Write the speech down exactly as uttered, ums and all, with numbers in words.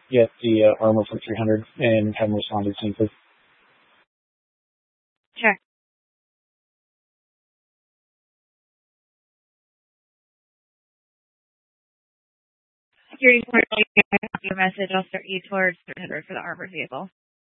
get the uh, armor for three hundred and have them responded simply. Sure. Security Court, your message. I'll start you towards three hundred for the armored vehicle.